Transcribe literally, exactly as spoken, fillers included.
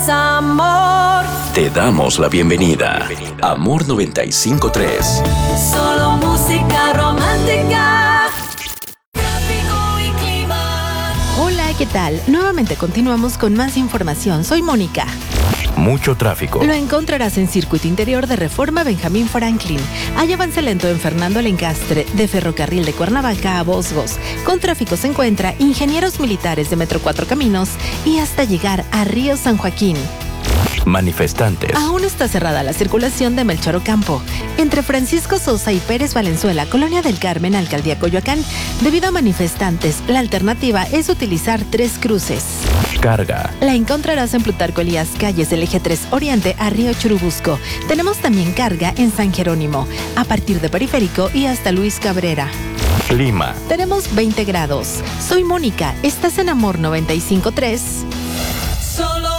es amor. Te damos la bienvenida. Amor noventa y cinco punto tres. Solo música romántica. Tráfico y clima. Hola, ¿qué tal? Nuevamente continuamos con más información. Soy Mónica. Mucho tráfico. Lo encontrarás en Circuito Interior de Reforma Benjamín Franklin. Hay avance lento en Fernando Lencastre, de Ferrocarril de Cuernavaca a Bosgos. Con tráfico se encuentra Ingenieros Militares de Metro Cuatro Caminos y hasta llegar a Río San Joaquín. Manifestantes. Aún está cerrada la circulación de Melchor Ocampo, entre Francisco Sosa y Pérez Valenzuela, Colonia del Carmen, Alcaldía Coyoacán. Debido a manifestantes, la alternativa es utilizar tres cruces. Carga. La encontrarás en Plutarco Elías, calles del Eje tres Oriente a Río Churubusco. Tenemos también carga en San Jerónimo, a partir de Periférico y hasta Luis Cabrera. Clima. Tenemos veinte grados. Soy Mónica, estás en Amor noventa y cinco punto tres. Solo